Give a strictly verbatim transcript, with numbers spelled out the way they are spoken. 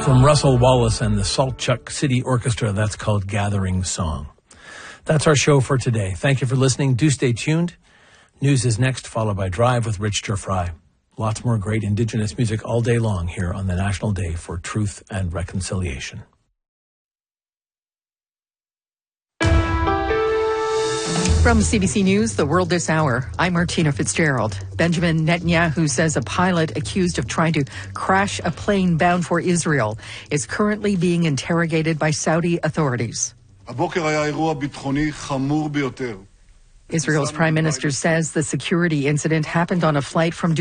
From Russell Wallace and the Saltchuk City Orchestra, that's called Gathering Song. That's our show for today. Thank you for listening. Do stay tuned. News is next, followed by Drive with Rich Fry. Lots more great Indigenous music all day long here on the National Day for Truth and Reconciliation. From C B C News, The World This Hour, I'm Martina Fitzgerald. Benjamin Netanyahu says a pilot accused of trying to crash a plane bound for Israel is currently being interrogated by Saudi authorities. Israel's prime minister says the security incident happened on a flight from